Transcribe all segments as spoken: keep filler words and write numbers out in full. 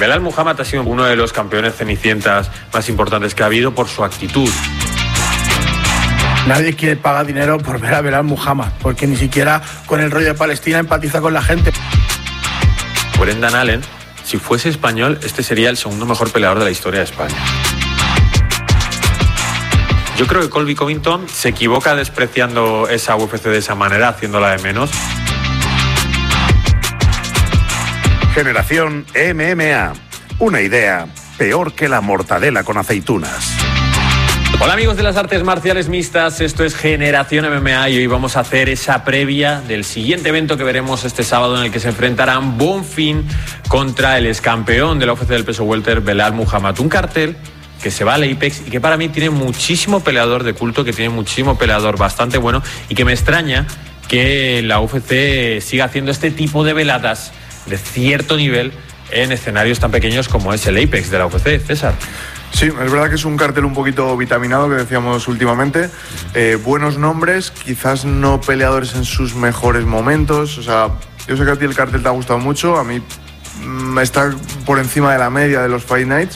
Belal Muhammad ha sido uno de los campeones cenicientas más importantes que ha habido por su actitud. Nadie quiere pagar dinero por ver a Belal Muhammad, porque ni siquiera con el rollo de Palestina empatiza con la gente. Brendan Allen, si fuese español, este sería el segundo mejor peleador de la historia de España. Yo creo que Colby Covington se equivoca despreciando esa U F C de esa manera, haciéndola de menos. Generación M M A. Una idea peor que la mortadela con aceitunas. Hola amigos de las artes marciales mixtas, esto es Generación M M A y hoy vamos a hacer esa previa del siguiente evento que veremos este sábado, en el que se enfrentarán Bonfim contra el excampeón de la U F C del peso welter, Belal Muhammad. Un cartel que se va al Apex y que para mí tiene muchísimo peleador de culto, que tiene muchísimo peleador bastante bueno, y que me extraña que la U F C siga haciendo este tipo de veladas de cierto nivel en escenarios tan pequeños como es el Apex de la U F C. César. Sí, es verdad que es un cartel un poquito vitaminado, que decíamos últimamente. Eh, buenos nombres, quizás no peleadores en sus mejores momentos. O sea, yo sé que a ti el cartel te ha gustado mucho, a mí mmm, está por encima de la media de los Fight Nights,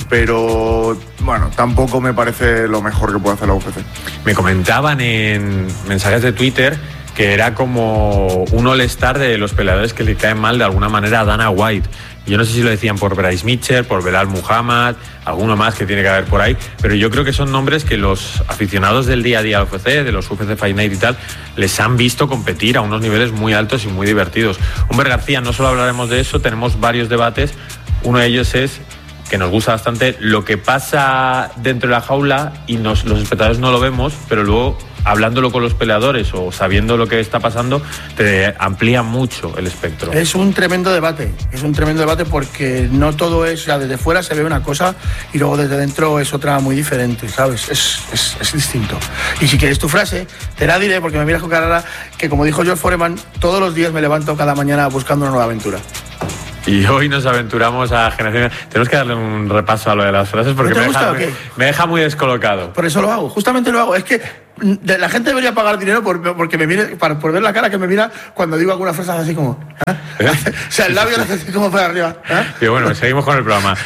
pero bueno, tampoco me parece lo mejor que puede hacer la U F C. Me comentaban en mensajes de Twitter que era como un all-star de los peleadores que le caen mal de alguna manera a Dana White. Yo no sé si lo decían por Bryce Mitchell, por Belal Muhammad, alguno más que tiene que haber por ahí, pero yo creo que son nombres que los aficionados del día a día de la U F C, de los U F C Fight Night y tal, les han visto competir a unos niveles muy altos y muy divertidos. Humber García, no solo hablaremos de eso, tenemos varios debates. Uno de ellos es que nos gusta bastante lo que pasa dentro de la jaula y nos, los espectadores no lo vemos, pero luego hablándolo con los peleadores o sabiendo lo que está pasando, te amplía mucho el espectro. Es un tremendo debate, es un tremendo debate porque no todo es, o sea, desde fuera se ve una cosa y luego desde dentro es otra muy diferente, ¿sabes? Es, es, es distinto. Y si quieres tu frase, te la diré porque me miras con cara rara, que como dijo George Foreman, todos los días me levanto cada mañana buscando una nueva aventura. Y hoy nos aventuramos a Generación. Tenemos que darle un repaso a lo de las frases porque ¿No te me, gusta, deja, o qué? me, me deja muy descolocado. Por eso lo hago, justamente lo hago. Es que la gente debería pagar dinero por, porque me mire, para, por ver la cara que me mira cuando digo alguna frase así como... ¿eh? ¿Eh? O sea, el labio hace así como para arriba. ¿eh? Y bueno, seguimos con el programa.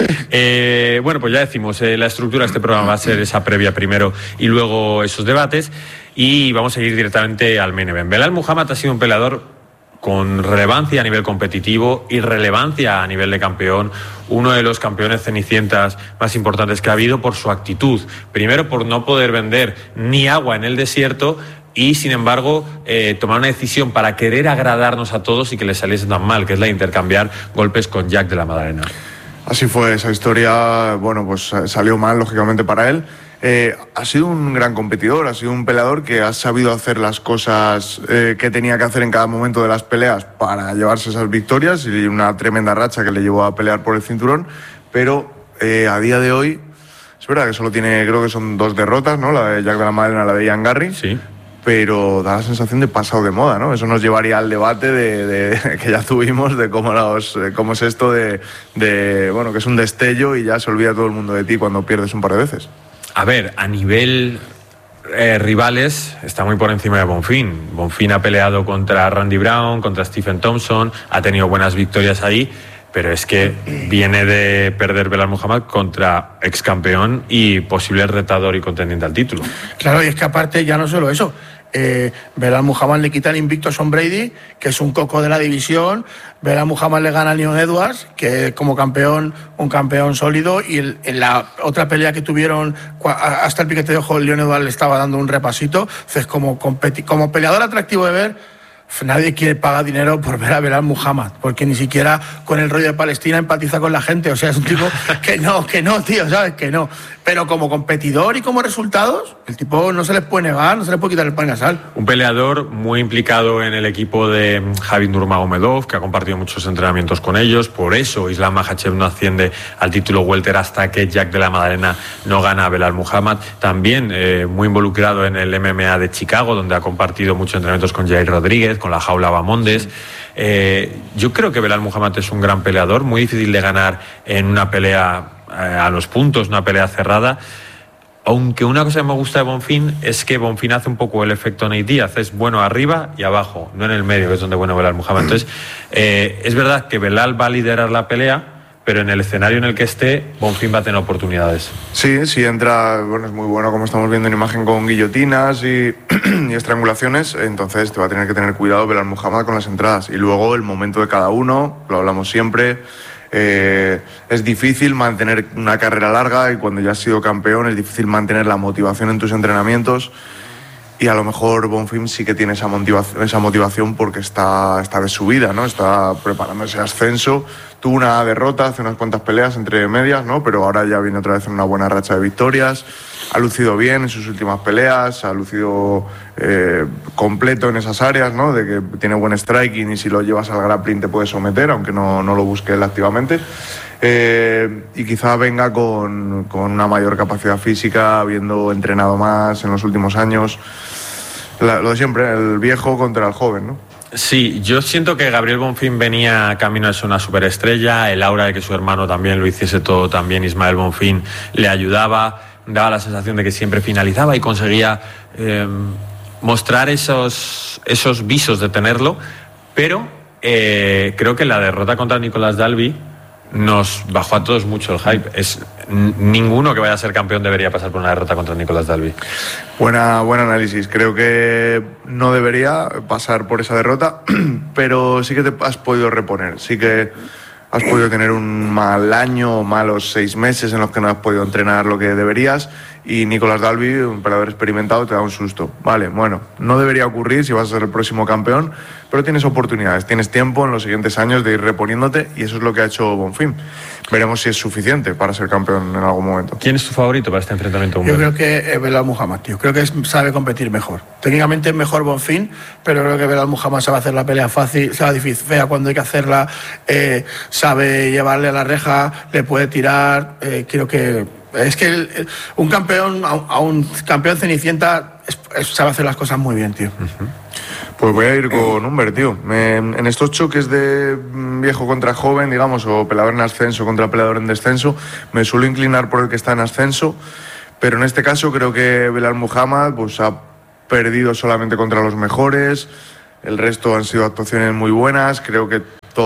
Eh, bueno, pues ya decimos, eh, la estructura de este programa va a ser esa previa primero y luego esos debates. Y vamos a ir directamente al main event. Belal Muhammad ha sido un peleador con relevancia a nivel competitivo y relevancia a nivel de campeón, uno de los campeones cenicientas más importantes que ha habido por su actitud. Primero, por no poder vender ni agua en el desierto y, sin embargo, eh, tomar una decisión para querer agradarnos a todos y que le saliese tan mal, que es la de intercambiar golpes con Jack de la Madalena. Así fue esa historia, bueno, pues salió mal, lógicamente, para él. Eh, ha sido un gran competidor, ha sido un peleador que ha sabido hacer las cosas eh, que tenía que hacer en cada momento de las peleas para llevarse esas victorias y una tremenda racha que le llevó a pelear por el cinturón, pero eh, a día de hoy es verdad que solo tiene, creo que son dos derrotas, ¿no? La de Jack de la Madalena, la de Ian Garry. Sí. Pero da la sensación de pasado de moda, ¿no? Eso nos llevaría al debate de, de, que ya tuvimos de cómo, los, cómo es esto de, de, bueno, que es un destello y ya se olvida todo el mundo de ti cuando pierdes un par de veces. A ver, a nivel eh, rivales está muy por encima de Bonfim. Bonfim ha peleado contra Randy Brown, contra Stephen Thompson, ha tenido buenas victorias ahí, pero es que viene de perder Belal Muhammad contra ex campeón y posible retador y contendiente al título. Claro, y es que aparte ya no solo eso, eh, Belal Muhammad le quita el invicto a Sean Brady, que es un coco de la división. Belal Muhammad le gana a Leon Edwards, que es como campeón, un campeón sólido, y el, en la otra pelea que tuvieron hasta el piquete de ojo, Leon Edwards le estaba dando un repasito. Entonces, como, como peleador atractivo de ver, nadie quiere pagar dinero por ver a Belal Muhammad, porque ni siquiera con el rollo de Palestina empatiza con la gente. O sea, es un tipo que no, que no, tío, ¿sabes? Que no. Pero como competidor y como resultados, el tipo no se les puede negar, no se les puede quitar el pan y la sal. Un peleador muy implicado en el equipo de Khabib Nurmagomedov, que ha compartido muchos entrenamientos con ellos. Por eso Islam Makhachev no asciende al título welter hasta que Jack de la Madalena no gana a Belal Muhammad. También eh, muy involucrado en el M M A de Chicago, donde ha compartido muchos entrenamientos con Jair Rodríguez, con la jaula Bamondes. Sí. Eh, yo creo que Belal Muhammad es un gran peleador, muy difícil de ganar en una pelea eh, a los puntos, una pelea cerrada. Aunque una cosa que me gusta de Bonfim es que Bonfim hace un poco el efecto Nate Diaz, es bueno arriba y abajo, no en el medio, que es donde bueno Belal Muhammad. Entonces, eh, es verdad que Belal va a liderar la pelea, pero en el escenario en el que esté, Bonfim va a tener oportunidades. Sí, sí entra, bueno, es muy bueno como estamos viendo en imagen con guillotinas y, y estrangulaciones, entonces te va a tener que tener cuidado Belal Muhammad con las entradas. Y luego el momento de cada uno, lo hablamos siempre, eh, es difícil mantener una carrera larga y cuando ya has sido campeón es difícil mantener la motivación en tus entrenamientos. Y a lo mejor Bonfim sí que tiene esa motivación, esa motivación porque está, está de subida, ¿no? Está preparando ese ascenso. Tuvo una derrota hace unas cuantas peleas entre medias, ¿no? Pero ahora ya viene otra vez en una buena racha de victorias. Ha lucido bien en sus últimas peleas, ha lucido eh, completo en esas áreas, ¿no? De que tiene buen striking y si lo llevas al grappling te puede someter, aunque no, no lo busque él activamente. Eh, y quizá venga con, con una mayor capacidad física, habiendo entrenado más en los últimos años. La, lo de siempre, el viejo contra el joven, ¿no? Sí, yo siento que Gabriel Bonfim venía camino a ser una superestrella, el aura de que su hermano también lo hiciese todo también, Ismael Bonfim, le ayudaba, daba la sensación de que siempre finalizaba y conseguía eh, mostrar esos, esos visos de tenerlo, pero eh, creo que la derrota contra Nicolás Dalby nos bajó a todos mucho el hype. Es, n- ninguno que vaya a ser campeón debería pasar por una derrota contra Nicolás Dalby. Buena, buen análisis. Creo que no debería pasar por esa derrota, pero sí que te has podido reponer. Sí que has podido tener un mal año o malos seis meses en los que no has podido entrenar lo que deberías. Y Nicolás Dalby, un peleador experimentado, te da un susto. Vale, bueno, no debería ocurrir si vas a ser el próximo campeón, pero tienes oportunidades, tienes tiempo en los siguientes años de ir reponiéndote y eso es lo que ha hecho Bonfim. Veremos si es suficiente para ser campeón en algún momento. ¿Quién es tu favorito para este enfrentamiento? Yo creo que Belal Muhammad, tío. Creo que es, sabe competir mejor. Técnicamente es mejor Bonfim, pero creo que Belal Muhammad sabe hacer la pelea fácil, sabe difícil, fea cuando hay que hacerla, eh, sabe llevarle a la reja, le puede tirar. Eh, creo que es que el, el, un campeón, a, a un campeón cenicienta, es, es, sabe hacer las cosas muy bien, tío. Uh-huh. Pues voy a ir con Humber, tío. Me, en estos choques de viejo contra joven, digamos, o peleador en ascenso contra peleador en descenso, me suelo inclinar por el que está en ascenso, pero en este caso creo que Belal Muhammad pues, ha perdido solamente contra los mejores, el resto han sido actuaciones muy buenas, creo que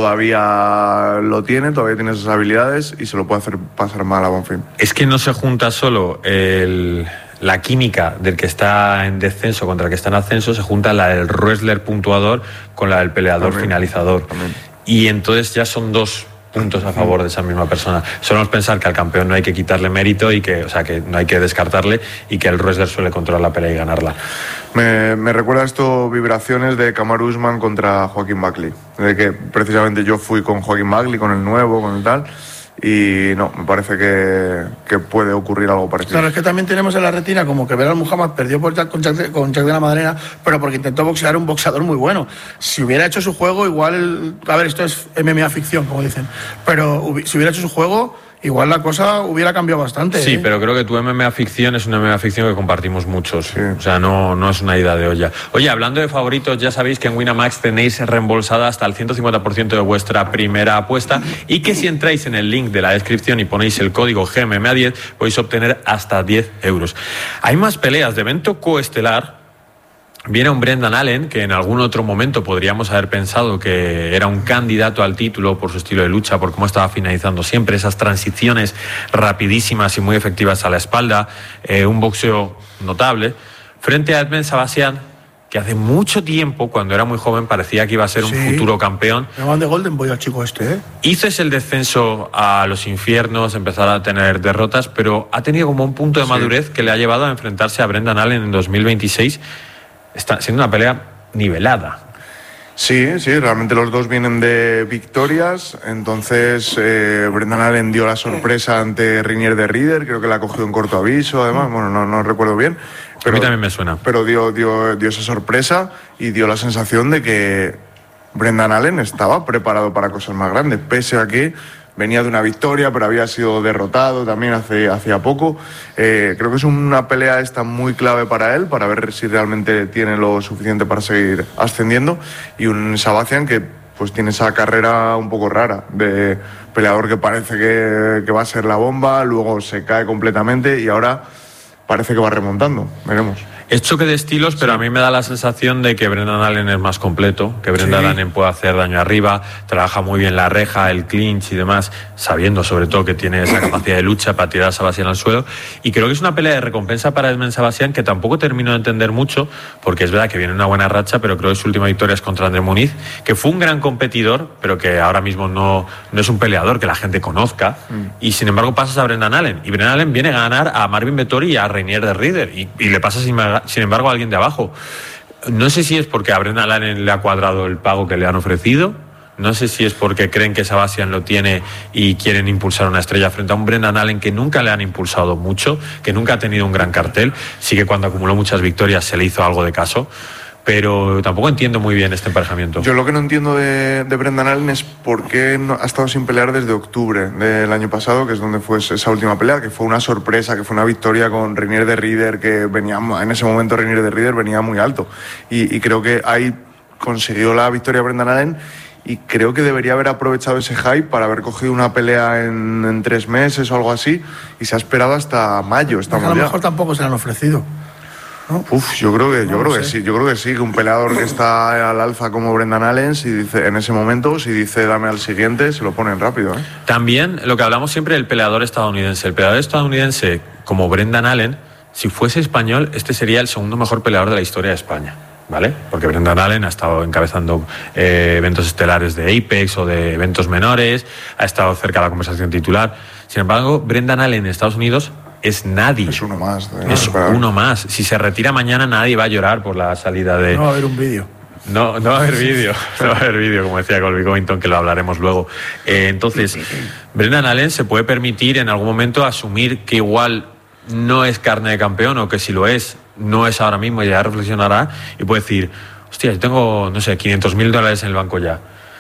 todavía lo tiene, todavía tiene esas habilidades y se lo puede hacer pasar mal a Bonfim. Es que no se junta solo el... la química del que está en descenso contra el que está en ascenso, se junta la del wrestler puntuador con la del peleador Amén. finalizador. Amén. Y entonces ya son dos puntos a favor de esa misma persona. Solemos pensar que al campeón no hay que quitarle mérito y que, o sea, que no hay que descartarle y que el wrestler suele controlar la pelea y ganarla. Me, me recuerda esto vibraciones de Kamaru Usman contra Joaquín Buckley, de que precisamente yo fui con Joaquín Buckley, con el nuevo, con el tal. Y no, me parece que, que puede ocurrir algo parecido. Claro, es que también tenemos en la retina como que Belal Muhammad perdió por Jack, con, Jack de, con Jack de la Madalena, pero porque intentó boxear un boxeador muy bueno. Si hubiera hecho su juego, igual... A ver, esto es M M A ficción, como dicen. Pero si hubiera hecho su juego, igual la cosa hubiera cambiado bastante. Sí, ¿eh? pero creo que tu M M A ficción es una M M A ficción que compartimos muchos. Sí. O sea, no, no es una ida de olla. Oye, hablando de favoritos, ya sabéis que en Winamax tenéis reembolsada hasta el ciento cincuenta por ciento de vuestra primera apuesta y que si entráis en el link de la descripción y ponéis el código G M M A diez podéis obtener hasta diez euros. Hay más peleas de evento coestelar. Viene un Brendan Allen, que en algún otro momento podríamos haber pensado que era un candidato al título por su estilo de lucha, por cómo estaba finalizando siempre, esas transiciones rapidísimas y muy efectivas a la espalda, eh, un boxeo notable, frente a Edmen Sabasian, que hace mucho tiempo, cuando era muy joven, parecía que iba a ser un sí. futuro campeón. Me van de Golden Boy al chico este, ¿eh? Hizo ese el descenso a los infiernos, empezar a tener derrotas, pero ha tenido como un punto de madurez sí. que le ha llevado a enfrentarse a Brendan Allen en dos mil veintiséis. Está siendo una pelea nivelada. Sí, sí, realmente los dos vienen de victorias. Entonces, eh, Brendan Allen dio la sorpresa ante Rinier de Rieder, creo que la ha cogido en corto aviso, además, bueno, no, no recuerdo bien. Pero, a mí también me suena. Pero dio, dio, dio esa sorpresa y dio la sensación de que Brendan Allen estaba preparado para cosas más grandes, pese a que venía de una victoria, pero había sido derrotado también hace hacía poco. Eh, creo que es una pelea esta muy clave para él, para ver si realmente tiene lo suficiente para seguir ascendiendo. Y un Sabasian que pues tiene esa carrera un poco rara, de peleador que parece que, que va a ser la bomba, luego se cae completamente y ahora parece que va remontando. Veremos. Es choque de estilos, pero sí. A mí me da la sensación de que Brendan Allen es más completo, que Brendan sí. Allen puede hacer daño arriba, trabaja muy bien la reja, el clinch y demás, sabiendo sobre todo que tiene esa capacidad de lucha para tirar a Sebastián al suelo. Y creo que es una pelea de recompensa para Edmen Sebastián que tampoco termino de entender mucho, porque es verdad que viene una buena racha, pero creo que su última victoria es contra André Muniz, que fue un gran competidor, pero que ahora mismo no, no es un peleador que la gente conozca. Mm. Y sin embargo pasas a Brendan Allen. Y Brendan Allen viene a ganar a Marvin Vettori y a Reinier de Ridder. Y, y le pasa sin Sin embargo, a alguien de abajo. No sé si es porque a Brendan Allen le ha cuadrado el pago que le han ofrecido. No sé si es porque creen que Sebastián lo tiene y quieren impulsar una estrella frente a un Brendan Allen que nunca le han impulsado mucho, que nunca ha tenido un gran cartel. Sí que cuando acumuló muchas victorias se le hizo algo de caso. Pero tampoco entiendo muy bien este emparejamiento. Yo lo que no entiendo de, de Brendan Allen es por qué no, ha estado sin pelear desde octubre del año pasado, que es donde fue esa última pelea, que fue una sorpresa, que fue una victoria con Reinier de Ridder, que venía, en ese momento Reinier de Ridder venía muy alto. Y, y creo que ahí consiguió la victoria Brendan Allen y creo que debería haber aprovechado ese hype para haber cogido una pelea en, en tres meses o algo así, y se ha esperado hasta mayo. A lo mejor tampoco se le han ofrecido. ¿No? Uf, yo creo que, yo no creo que sí, yo creo que sí, que un peleador que está al alza como Brendan Allen, si dice en ese momento, si dice dame al siguiente, se lo ponen rápido, ¿eh? También lo que hablamos siempre del peleador estadounidense. El peleador estadounidense como Brendan Allen, si fuese español, este sería el segundo mejor peleador de la historia de España, ¿vale? Porque Brendan Allen ha estado encabezando eh, eventos estelares de Apex o de eventos menores, ha estado cerca de la conversación titular. Sin embargo, Brendan Allen en Estados Unidos es nadie. Es uno más. ¿eh? Es uno más. Si se retira mañana, nadie va a llorar por la salida de... No va a haber un vídeo. No, no va a haber vídeo. No va a haber vídeo, como decía Colby Covington, que lo hablaremos luego. Eh, entonces, Brendan Allen se puede permitir en algún momento asumir que igual no es carne de campeón, o que si lo es, no es ahora mismo, y ya reflexionará y puede decir, hostia, yo tengo, no sé, quinientos mil dólares en el banco ya.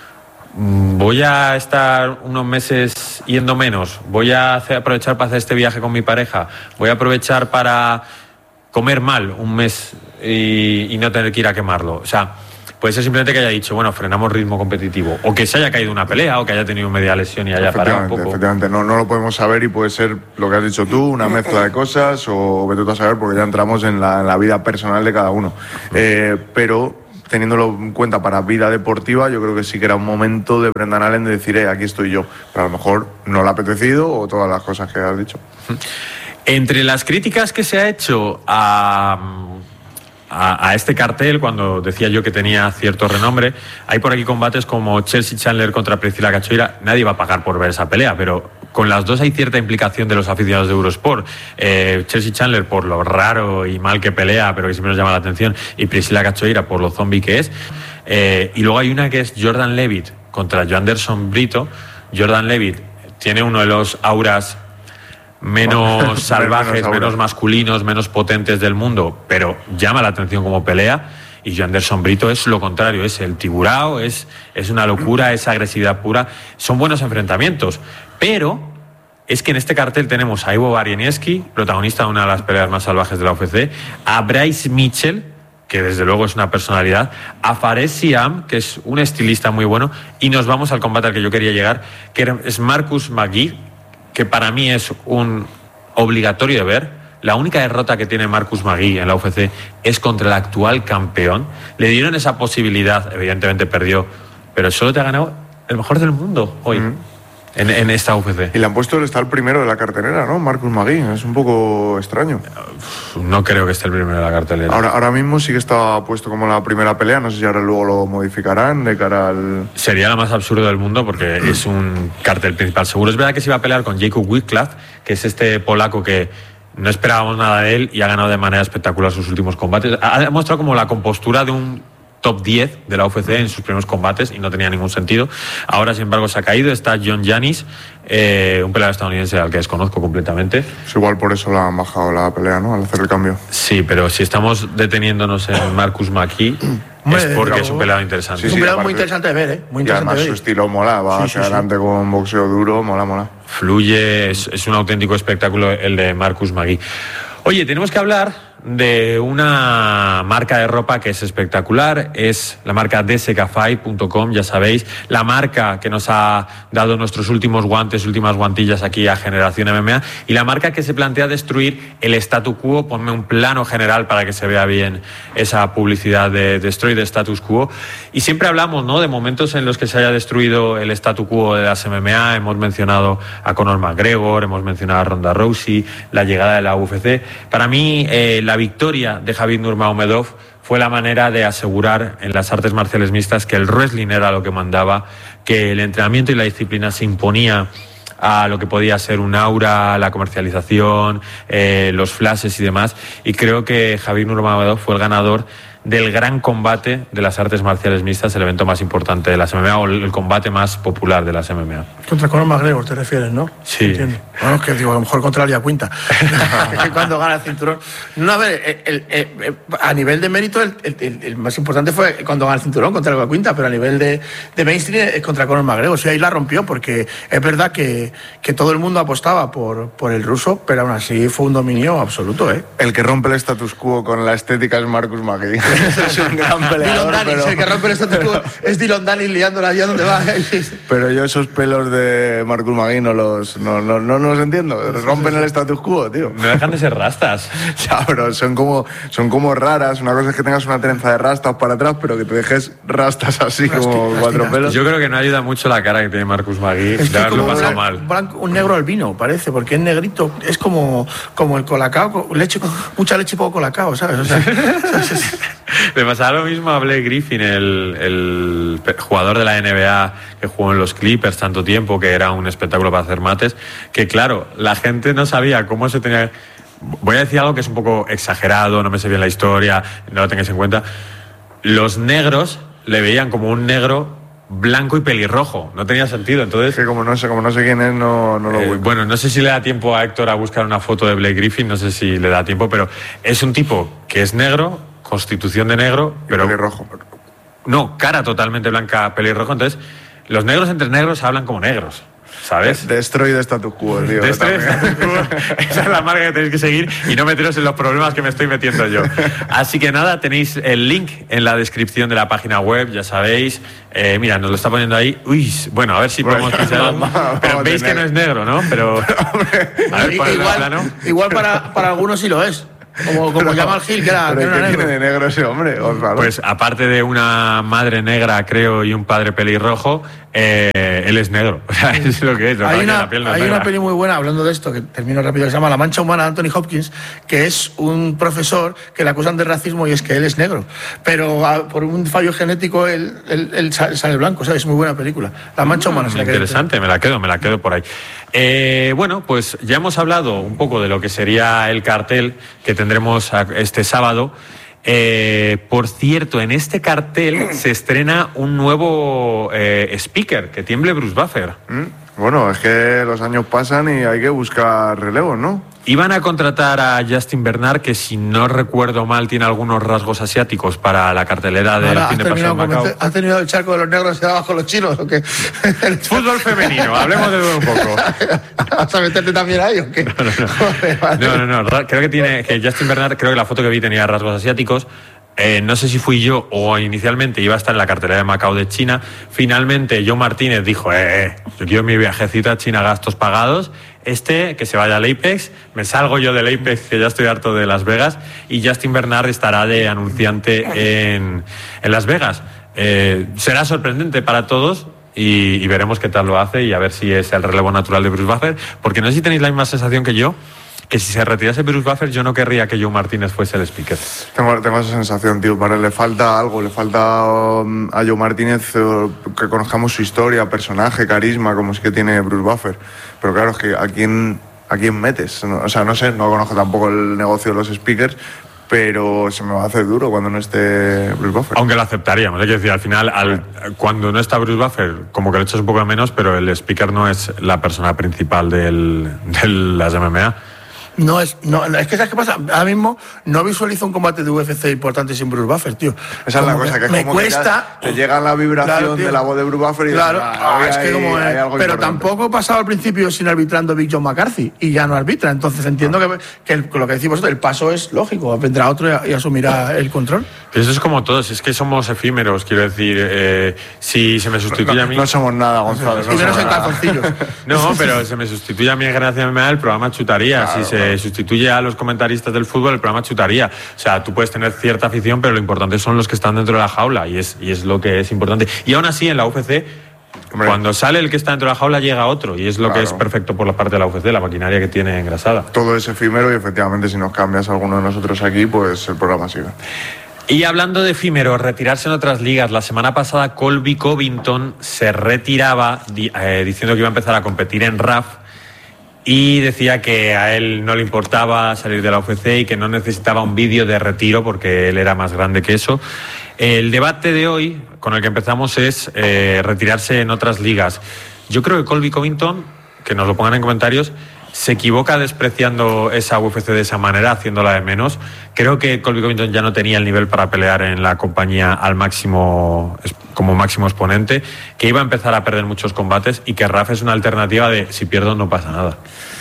Voy a estar unos meses yendo menos, voy a hacer, aprovechar para hacer este viaje con mi pareja, voy a aprovechar para comer mal un mes y, y no tener que ir a quemarlo. O sea, puede ser simplemente que haya dicho, bueno, frenamos ritmo competitivo, o que se haya caído una pelea, o que haya tenido media lesión y haya parado un poco. Efectivamente, no, no lo podemos saber, y puede ser lo que has dicho tú, una mezcla de cosas, o vete tú a saber, porque ya entramos en la, en la vida personal de cada uno. Eh, pero... teniéndolo en cuenta para vida deportiva, yo creo que sí que era un momento de Brendan Allen de decir, eh, aquí estoy yo. Pero a lo mejor no le ha apetecido, o todas las cosas que has dicho. Entre las críticas que se ha hecho a, a, a este cartel, cuando decía yo que tenía cierto renombre, hay por aquí combates como Chelsea Chandler contra Priscila Cachoeira. Nadie va a pagar por ver esa pelea, pero con las dos hay cierta implicación de los aficionados de Eurosport. Eh, Chelsea Chandler por lo raro y mal que pelea, pero que siempre nos llama la atención, y Priscila Cachoeira por lo zombie que es. Eh, y luego hay una que es Jordan Leavitt contra Joanderson Brito. Jordan Leavitt tiene uno de los auras menos salvajes, menos, menos masculinos, menos potentes del mundo, pero llama la atención como pelea. Y Joanderson Brito es lo contrario, es el tiburao, es, es una locura, es agresividad pura. Son buenos enfrentamientos, pero es que en este cartel tenemos a Ivo Barieniewski, protagonista de una de las peleas más salvajes de la U F C, a Bryce Mitchell, que desde luego es una personalidad, a Fares Siam, que es un estilista muy bueno, y nos vamos al combate al que yo quería llegar, que es Marcus McGee, que para mí es un obligatorio de ver. La única derrota que tiene Marcus McGee en la U F C es contra el actual campeón. Le dieron esa posibilidad, evidentemente perdió, pero solo te ha ganado el mejor del mundo hoy. Mm. En, en esta U F C. Y le han puesto el estar primero de la cartelera, ¿no? Marcus McGee, es un poco extraño. No creo que esté el primero de la cartelera. Ahora, ahora mismo sí que está puesto como la primera pelea, no sé si ahora luego lo modificarán de cara al... Sería lo más absurdo del mundo porque es un cartel principal seguro. Es verdad que se iba a pelear con Jacob Wiklund, que es este polaco que no esperábamos nada de él y ha ganado de manera espectacular sus últimos combates. Ha demostrado como la compostura de un top diez de la U F C en sus primeros combates y no tenía ningún sentido. Ahora, sin embargo, se ha caído. Está John Janis, eh, un peleador estadounidense al que desconozco completamente. Es igual por eso la han bajado la pelea, ¿no? Al hacer el cambio. Sí, pero si estamos deteniéndonos en Marcus McGee es porque es un peleador interesante. Sí, sí, es un peleador muy interesante de ver, ¿eh? Muy y interesante además de ver. Su estilo mola, va sí, hacia sí, adelante sí. Con boxeo duro, mola, mola. Fluye, es, es un auténtico espectáculo el de Marcus McGee. Oye, tenemos que hablar de una marca de ropa que es espectacular, es la marca d s k fight punto com, ya sabéis, la marca que nos ha dado nuestros últimos guantes, últimas guantillas aquí a Generación M M A, y la marca que se plantea destruir el statu quo. Ponme un plano general para que se vea bien esa publicidad de Destroy the Status Quo. Y siempre hablamos, ¿no?, de momentos en los que se haya destruido el statu quo de las M M A. Hemos mencionado a Conor McGregor, hemos mencionado a Ronda Rousey, la llegada de la U F C. Para mí, eh, la victoria de Khabib Nurmagomedov fue la manera de asegurar en las artes marciales mixtas que el wrestling era lo que mandaba, que el entrenamiento y la disciplina se imponía a lo que podía ser un aura, la comercialización, eh, los flashes y demás. Y creo que Khabib Nurmagomedov fue el ganador del gran combate de las artes marciales mixtas, el evento más importante de las M M A, o el combate más popular de las M M A. Contra Conor McGregor te refieres, ¿no? Sí. Entiendo. Bueno, es que digo, a lo mejor contra Alia Quinta. Es que cuando gana el cinturón. No, a ver, el, el, el, a nivel de mérito, el, el, el más importante fue cuando gana el cinturón contra Alia Quinta, pero a nivel de, de mainstream es contra Conor McGregor. O sea, ahí la rompió, porque es verdad que, que todo el mundo apostaba por, por el ruso, pero aún así fue un dominio absoluto, ¿eh? El que rompe el status quo con la estética es Marcus Magny. Es un gran peleador. Dylan Danis, pero... el que rompe el status quo es Dylan Danis liándola allá donde va. Pero yo esos pelos de Marcus Magny no los, no, no, no, no los entiendo. Rompen el status quo, tío. No dejan de ser rastas. Ya, pero son como, son como raras. Una cosa es que tengas una trenza de rastas para atrás, pero que te dejes rastas así rastas, como rastas, cuatro rastas. pelos. Yo creo que no ayuda mucho la cara que tiene Marcus Magny es de haberlo pasado blanco, mal. Blanco, un negro albino, parece, porque es negrito. Es como, como el colacao, leche con, mucha leche y poco colacao, ¿sabes? O sea, ¿sabes? Le pasaba lo mismo a Blake Griffin, el, el jugador de la N B A que jugó en los Clippers tanto tiempo, que era un espectáculo para hacer mates, que claro, la gente no sabía cómo se tenía... Voy a decir algo que es un poco exagerado, no me sé bien la historia, no lo tengáis en cuenta. Los negros le veían como un negro blanco y pelirrojo, no tenía sentido, entonces... Que como no sé, como no sé quién es, no, no lo eh, voy. Bueno, no sé si le da tiempo a Héctor a buscar una foto de Blake Griffin, no sé si le da tiempo, pero es un tipo que es negro, constitución de negro, y pero pelirrojo. No, cara totalmente blanca, pelirrojo. Entonces, los negros entre negros hablan como negros, ¿sabes? Destroy the status quo, tío. Destroy the status quo. Esa es la marca que tenéis que seguir y no meteros en los problemas que me estoy metiendo yo. Así que nada, tenéis el link en la descripción de la página web, ya sabéis. Eh, mira, nos lo está poniendo ahí. Uy, bueno, a ver si podemos pisar. Pero veis que no es negro, ¿no? Pero a ver, igual, igual para, para algunos sí lo es. Como, como Jamal Hill, que era, ¿Pero que era qué negro. tiene de negro ese hombre? Osvaldo? Pues aparte de una madre negra, creo, y un padre pelirrojo, eh, él es negro. O sea, es lo que es. Lo hay que una, la piel no es hay negra. una peli muy buena, hablando de esto, que termino rápido, que se llama La Mancha Humana de Anthony Hopkins, que es un profesor que le acusan de racismo y es que él es negro. Pero a, por un fallo genético él, él, él sale blanco. O sea, es muy buena película. La Mancha Humana. Mm, si la interesante, me la quedo, me la quedo por ahí. Eh, bueno, pues ya hemos hablado un poco de lo que sería el cartel que tendremos este sábado. Eh, por cierto, en este cartel se estrena un nuevo eh, speaker, que tiemble Bruce Buffer. ¿Mm? Bueno, es que los años pasan y hay que buscar relevos, ¿no? Iban a contratar a Justin Bernard, que si no recuerdo mal tiene algunos rasgos asiáticos para la cartelera del Ahora, fin de Pasión Macao. ¿Has tenido el charco de los negros y abajo los chinos o qué? Fútbol femenino, hablemos de todo un poco. ¿Vas a meterte también ahí o qué? No, no, no. Joder, vale. no, no, no. Creo que tiene que Justin Bernard, creo que la foto que vi tenía rasgos asiáticos. Eh, no sé si fui yo o inicialmente iba a estar en la cartelera de Macao de China. Finalmente Joe Martínez dijo, eh, eh, yo quiero mi viajecito a China, gastos pagados. Este, que se vaya al Apex, me salgo yo del Apex, que ya estoy harto de Las Vegas, y Justin Bernard estará de anunciante en, en Las Vegas. Eh, será sorprendente para todos y, y veremos qué tal lo hace y a ver si es el relevo natural de Bruce Buffer, porque no sé si tenéis la misma sensación que yo, que si se retirase Bruce Buffer yo no querría que Joe Martínez fuese el speaker. Tengo, tengo esa sensación, tío. Para él le falta algo, le falta um, a Joe Martínez uh, que conozcamos su historia, personaje, carisma, como es que tiene Bruce Buffer. Pero claro, es que ¿a quién, a quién metes? No, o sea, no sé, no conozco tampoco el negocio de los speakers, pero se me va a hacer duro cuando no esté Bruce Buffer. Aunque lo aceptaríamos, hay que decir, al final, al, cuando no está Bruce Buffer, como que lo echas un poco de menos, pero el speaker no es la persona principal del, de las M M A. No es, no, es que ¿sabes qué pasa? Ahora mismo no visualizo un combate de U F C importante sin Bruce Buffer, tío. Esa es la cosa, que, me como cuesta. Que te llega la vibración claro, de la voz de Bruce Buffer y claro, dices, ah, hay, es que como hay, hay algo pero importante. Tampoco he pasado al principio sin arbitrando Big John McCarthy y ya no arbitra. Entonces entiendo ah. que, que el, lo que decimos, el paso es lógico. Vendrá otro y, y asumirá el control. Eso es como todos, es que somos efímeros, quiero decir. Eh, si se me sustituye no, a mí. No somos nada, Gonzalo. No, no menos en calzoncillos. No, pero se me sustituye a mí en Generación M M A, el programa chutaría. Claro, si se claro. sustituye a los comentaristas del fútbol, el programa chutaría. O sea, tú puedes tener cierta afición, pero lo importante son los que están dentro de la jaula y es, y es lo que es importante. Y aún así, en la U F C, hombre, cuando sale el que está dentro de la jaula, llega otro. Y es lo claro. que es perfecto por la parte de la U F C, la maquinaria que tiene engrasada. Todo es efímero y efectivamente, si nos cambias a alguno de nosotros aquí, pues el programa sigue. Y hablando de efímeros, retirarse en otras ligas, la semana pasada Colby Covington se retiraba eh, diciendo que iba a empezar a competir en R A F y decía que a él no le importaba salir de la U F C y que no necesitaba un vídeo de retiro porque él era más grande que eso. El debate de hoy, con el que empezamos, es eh, retirarse en otras ligas. Yo creo que Colby Covington, que nos lo pongan en comentarios, se equivoca despreciando esa U F C de esa manera, haciéndola de menos. Creo que Colby Covington ya no tenía el nivel para pelear en la compañía al máximo, como máximo exponente, que iba a empezar a perder muchos combates y que R A F es una alternativa de si pierdo no pasa nada.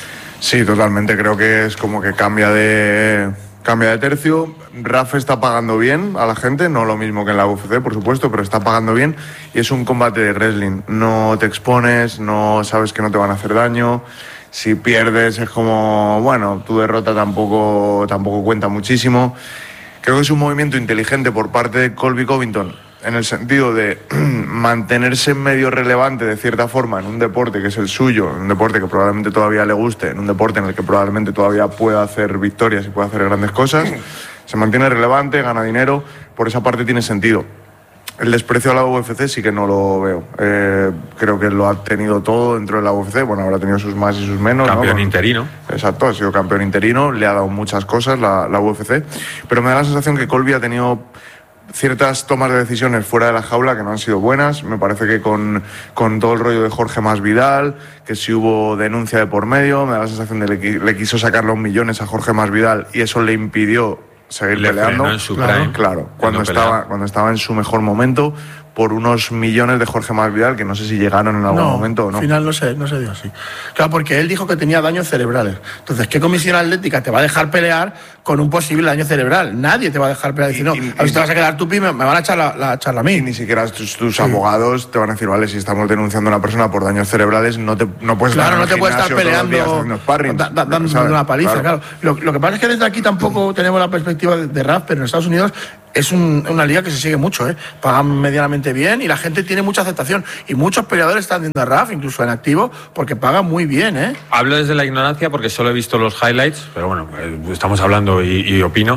Sí, totalmente. Creo que es como que cambia de, cambia de tercio. R A F está pagando bien a la gente, no lo mismo que en la U F C, por supuesto, pero está pagando bien y es un combate de wrestling. No te expones, no sabes que no te van a hacer daño. Si pierdes es como, bueno, tu derrota tampoco, tampoco cuenta muchísimo. Creo que es un movimiento inteligente por parte de Colby Covington en el sentido de mantenerse medio relevante de cierta forma en un deporte que es el suyo, en un deporte que probablemente todavía le guste, en un deporte en el que probablemente todavía pueda hacer victorias y pueda hacer grandes cosas. Se mantiene relevante, gana dinero, por esa parte tiene sentido. El desprecio a la U F C sí que no lo veo. Eh, creo que lo ha tenido todo dentro de la U F C. Bueno, habrá tenido sus más y sus menos. Campeón ¿no? interino. Exacto, ha sido campeón interino. Le ha dado muchas cosas la, la U F C. Pero me da la sensación que Colby ha tenido ciertas tomas de decisiones fuera de la jaula que no han sido buenas. Me parece que con, con todo el rollo de Jorge Masvidal, que si hubo denuncia de por medio, me da la sensación de que le, le quiso sacar los millones a Jorge Masvidal y eso le impidió seguir le peleando, en su claro, prime, claro cuando no estaba cuando estaba en su mejor momento por unos millones de Jorge Masvidal que no sé si llegaron en algún no, momento o no. Al final no se, no se dio así. Claro, porque él dijo que tenía daños cerebrales. Entonces, ¿qué comisión atlética te va a dejar pelear con un posible daño cerebral? Nadie te va a dejar pelear. Decir, no, y, a ver si te vas a quedar tú, me, me van a echar la, la charla a mí. Y ni siquiera tus, tus sí. abogados te van a decir, vale, si estamos denunciando a una persona por daños cerebrales, no te no puedes Claro, no te puedes estar peleando sparring, da, da, dando una paliza, claro. claro. Lo, lo que pasa es que desde aquí tampoco tenemos la perspectiva de, de R A F, pero en Estados Unidos es un, una liga que se sigue mucho, ¿eh? Pagan medianamente bien y la gente tiene mucha aceptación. Y muchos peleadores están viendo a R A F, incluso en activo, porque pagan muy bien, ¿eh? Hablo desde la ignorancia porque solo he visto los highlights, pero bueno, estamos hablando y, y opino.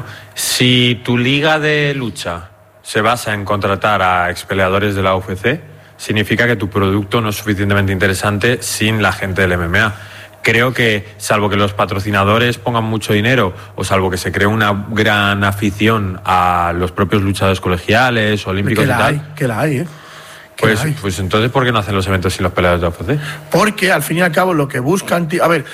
Si tu liga de lucha se basa en contratar a expeleadores de la U F C, significa que tu producto no es suficientemente interesante sin la gente del M M A. Creo que, salvo que los patrocinadores pongan mucho dinero o salvo que se cree una gran afición a los propios luchadores colegiales, olímpicos que la y tal... Hay, que la hay, ¿eh? Pues, pues entonces, ¿por qué no hacen los eventos sin los peleadores de la U F C? Porque, al fin y al cabo, lo que buscan... A ver,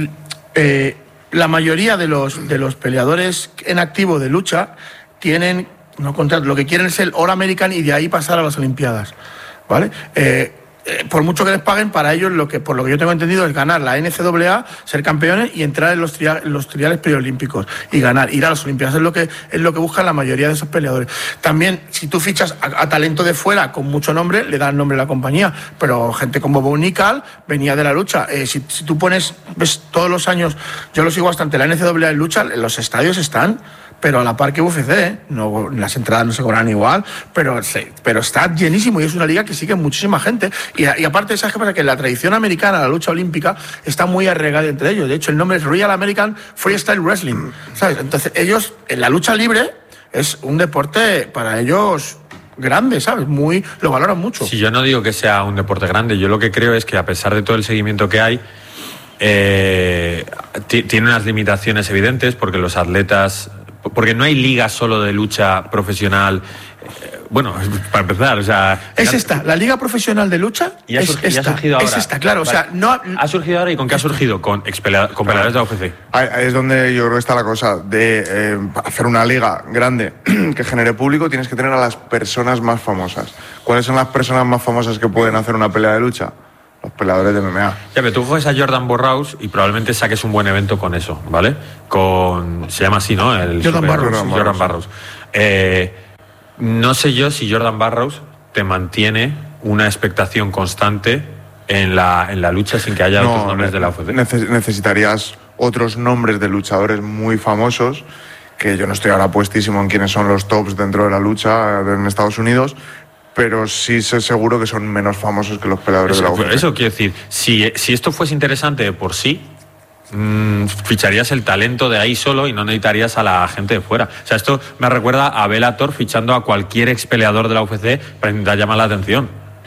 eh, la mayoría de los, de los peleadores en activo de lucha tienen... no contrato, lo que quieren es el All American y de ahí pasar a las Olimpiadas, ¿vale? Eh, Eh, por mucho que les paguen, para ellos lo que por lo que yo tengo entendido es ganar la N C A A, ser campeones y entrar en los, tria, en los triales preolímpicos y ganar, ir a las Olimpiadas. Es lo que es lo que buscan la mayoría de esos peleadores. También, si tú fichas a, a talento de fuera con mucho nombre, le dan nombre a la compañía, pero gente como Bo Nickal venía de la lucha. Eh, si, si tú pones, ves todos los años, yo lo sigo bastante, la N C A A en lucha, los estadios están... pero a la par que U F C, ¿eh? no, las entradas no se cobran igual, pero, sí, pero está llenísimo y es una liga que sigue muchísima gente. Y, y aparte, ¿sabes qué pasa? Que la tradición americana, la lucha olímpica, está muy arraigada entre ellos. De hecho, el nombre es Real American Freestyle Wrestling, ¿sabes? Entonces, ellos, en la lucha libre, es un deporte para ellos... grande, ¿sabes? Muy, lo valoran mucho. Sí, yo no digo que sea un deporte grande, yo lo que creo es que a pesar de todo el seguimiento que hay, eh, t- tiene unas limitaciones evidentes porque los atletas... porque no hay liga solo de lucha profesional Bueno, para empezar, o sea... Es esta, la Liga Profesional de Lucha y ha, es surgido, esta, ha surgido ahora. Es esta, claro, vale. O sea, no... Ha surgido ahora, ¿y con qué ha surgido? Con, expelea, con peleadores de la U F C. Ahí es donde yo creo que está la cosa, de eh, hacer una liga grande que genere público, tienes que tener a las personas más famosas. ¿Cuáles son las personas más famosas que pueden hacer una pelea de lucha? Los peleadores de M M A. Ya, pero tú coges a Jordan Burroughs y probablemente saques un buen evento con eso, ¿vale? Con... Se llama así, ¿no? El Jordan super, Burroughs. Jordan, Jordan Burroughs. Eh, no sé yo si Jordan Burroughs te mantiene una expectación constante en la, en la lucha sin que haya no, otros nombres de la U F C. Neces- necesitarías otros nombres de luchadores muy famosos, que yo no estoy ahora puestísimo en quiénes son los tops dentro de la lucha en Estados Unidos, pero sí sé seguro que son menos famosos que los peleadores eso, de la U F C. Eso quiero decir, si, si esto fuese interesante de por sí, mmm, ficharías el talento de ahí solo y no necesitarías a la gente de fuera. O sea, esto me recuerda a Bellator fichando a cualquier ex peleador de la U F C para intentar llamar la atención.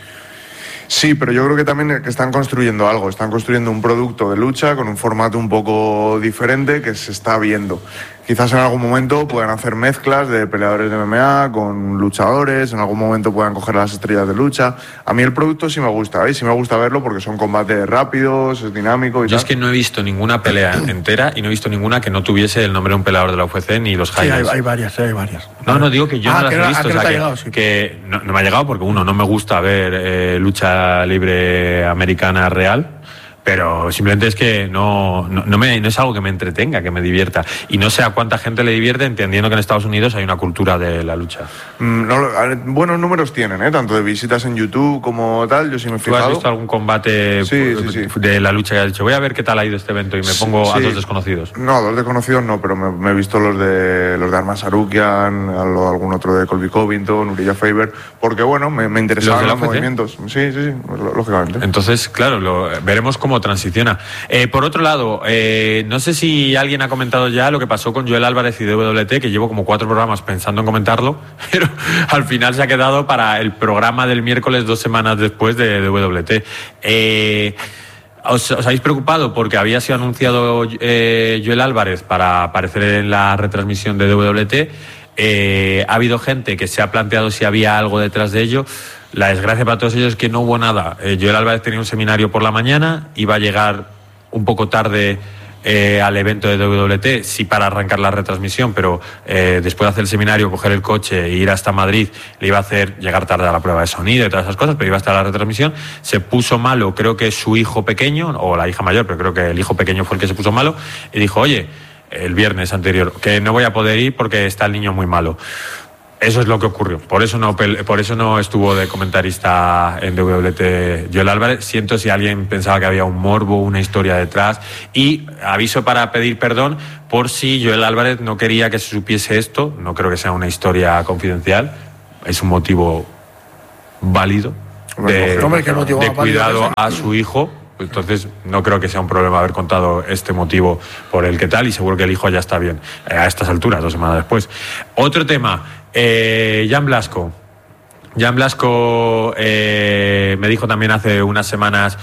Sí, pero yo creo que también que están construyendo algo, están construyendo un producto de lucha con un formato un poco diferente que se está viendo. Quizás en algún momento puedan hacer mezclas de peleadores de M M A con luchadores, en algún momento puedan coger a las estrellas de lucha. A mí el producto sí me gusta, ¿eh? Sí me gusta verlo porque son combates rápidos, es dinámico y Yo tal. es que no he visto ninguna pelea entera y no he visto ninguna que no tuviese el nombre de un peleador de la U F C ni los highlights. Sí, hay, hay varias, hay varias. No, no, digo que yo ah, no las que he no, visto. ah, que o sea, no te ha que, llegado, sí. que no, no me ha llegado porque, uno, no me gusta ver eh, lucha libre americana real. Pero simplemente es que no, no, no, me, no es algo que me entretenga, que me divierta. Y no sé a cuánta gente le divierte, entendiendo que en Estados Unidos hay una cultura de la lucha. Mm, no, buenos números tienen, ¿eh? Tanto de visitas en YouTube como tal, yo sí me he fijado. ¿Tú has visto algún combate sí, sí, sí. de la lucha que has dicho? Voy a ver qué tal ha ido este evento y me pongo sí, a dos desconocidos. No, dos desconocidos no, pero me, me he visto los de los de Arman Sarukian, algún otro de Colby Covington, Uriah Faber, porque bueno, me, me interesaban los, los movimientos. Sí, sí, sí, lógicamente. Entonces, claro, lo, veremos cómo transiciona. Eh, por otro lado, eh, no sé si alguien ha comentado ya lo que pasó con Joel Álvarez y D W T, que llevo como cuatro programas pensando en comentarlo, pero al final se ha quedado para el programa del miércoles dos semanas después de D W T. Eh, ¿os, ¿Os habéis preocupado porque había sido anunciado eh, Joel Álvarez para aparecer en la retransmisión de D W T? Eh, ha habido gente que se ha planteado si había algo detrás de ello. La desgracia para todos ellos es que no hubo nada. Eh, Joel Álvarez tenía un seminario por la mañana, iba a llegar un poco tarde eh, al evento de D W T, sí para arrancar la retransmisión, pero eh, después de hacer el seminario, coger el coche e ir hasta Madrid, le iba a hacer llegar tarde a la prueba de sonido y todas esas cosas, pero iba a estar a la retransmisión. Se puso malo, creo que su hijo pequeño, o la hija mayor, pero creo que el hijo pequeño fue el que se puso malo, y dijo, oye, el viernes anterior, que no voy a poder ir porque está el niño muy malo. Eso es lo que ocurrió. Por eso no, por eso no estuvo de comentarista en D W T Joel Álvarez. Siento si alguien pensaba que había un morbo, una historia detrás. Y aviso para pedir perdón por si Joel Álvarez no quería que se supiese esto. No creo que sea una historia confidencial. Es un motivo válido de, Hombre, ¿qué motivo de válido cuidado a su hijo. Entonces no creo que sea un problema haber contado este motivo por el que tal, y seguro que el hijo ya está bien eh, a estas alturas, dos semanas después. Otro tema, eh, Jan Blasco. Jan Blasco eh, me dijo también hace unas semanas,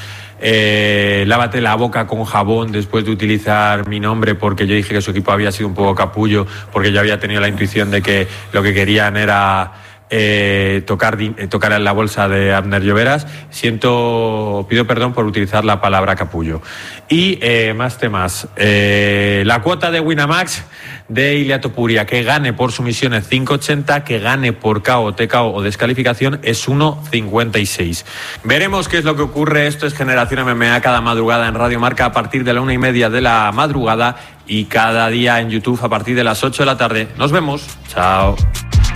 eh, lávate la boca con jabón después de utilizar mi nombre, porque yo dije que su equipo había sido un poco capullo, porque yo había tenido la intuición de que lo que querían era Eh, tocar, eh, tocar en la bolsa de Abner Lloveras. Siento, pido perdón por utilizar la palabra capullo. Y eh, más temas. Eh, la cuota de Winamax de Ilia Topuria, que gane por sumisión es cinco ochenta, que gane por K O, T K O o descalificación es uno cincuenta y seis. Veremos qué es lo que ocurre. Esto es Generación M M A cada madrugada en Radio Marca a partir de la una y media de la madrugada y cada día en YouTube a partir de las ocho de la tarde. Nos vemos. Chao.